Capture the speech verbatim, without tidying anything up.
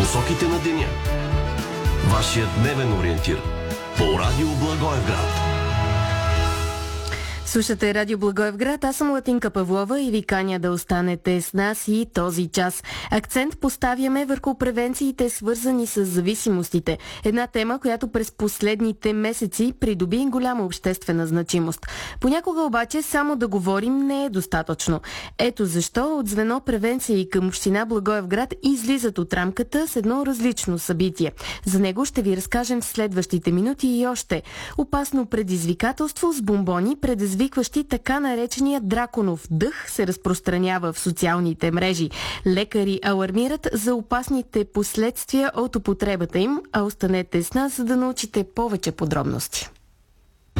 Насоките на деня. Вашият дневен ориентир по Радио Благоевград. Слушате Радио Благоевград, аз съм Латинка Павлова и ви каня да останете с нас и този час. Акцент поставяме върху превенциите, свързани с зависимостите. Една тема, която през последните месеци придоби голяма обществена значимост. Понякога обаче само да говорим не е достатъчно. Ето защо от звено превенция и към община Благоевград излизат от рамката с едно различно събитие. За него ще ви разкажем в следващите минути и още. Опасно предизвикателство с бомбони, предизвикващи така наречения драконов дъх, се разпространява в социалните мрежи. Лекари алармират за опасните последствия от употребата им, а останете с нас, за да научите повече подробности.